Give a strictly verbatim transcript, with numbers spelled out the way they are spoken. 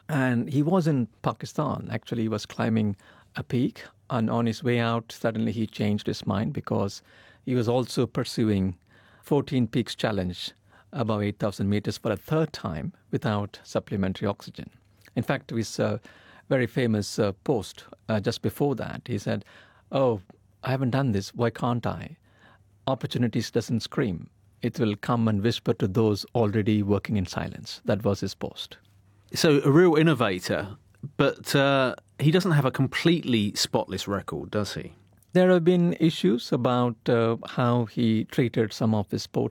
And he was in Pakistan. Actually, he was climbing a peak. And on his way out, suddenly he changed his mind because he was also pursuing fourteen Peaks Challenge above eight thousand meters for a third time without supplementary oxygen. In fact, his uh, very famous uh, post uh, just before that, he said, "Oh, I haven't done this. Why can't I? Opportunities doesn't scream. It will come and whisper to those already working in silence." That was his post. So a real innovator, but uh, he doesn't have a completely spotless record, does he? There have been issues about uh, how he treated some of his sport